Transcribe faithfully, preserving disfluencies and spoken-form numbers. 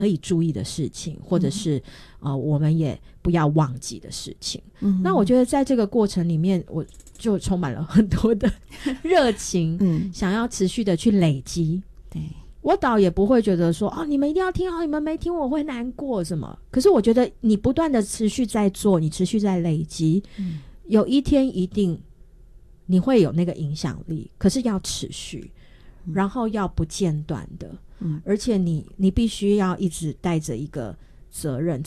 可以注意的事情，或者是、嗯、呃，我们也不要忘记的事情、嗯、那我觉得在这个过程里面我就充满了很多的热情、嗯、想要持续的去累积。对，我倒也不会觉得说哦，你们一定要听哦，你们没听我会难过什么。可是我觉得你不断的持续在做，你持续在累积、嗯、有一天一定你会有那个影响力，可是要持续、嗯、然后要不间断的、嗯、而且你你必须要一直带着一个责任，